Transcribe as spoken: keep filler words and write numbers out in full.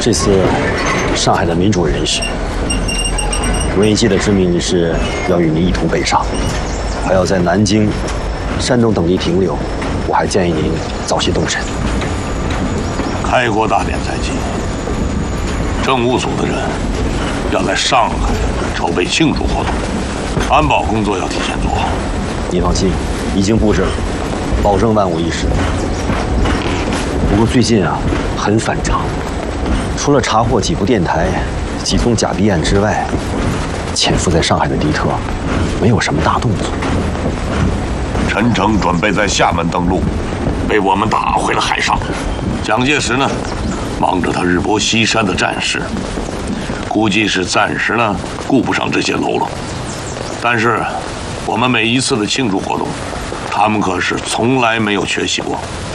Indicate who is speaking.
Speaker 1: 这次上海的民主人士，文艺界的知名人士要与您一同北上，还要在南京、山东等地停留。我还建议您早些动身。
Speaker 2: 开国大典在即，政务组的人要在上海筹备庆祝活动，安保工作要提前做好。
Speaker 1: 您放心，已经布置了，保证万无一失。不过最近啊，很反常，除了查获几部电台、几宗假币案之外，潜伏在上海的敌特没有什么大动作。
Speaker 2: 陈诚准备在厦门登陆，被我们打回了海上。蒋介石呢，忙着他日薄西山的战事，估计是暂时呢顾不上这些喽啰。但是我们每一次的庆祝活动，他们可是从来没有缺席过。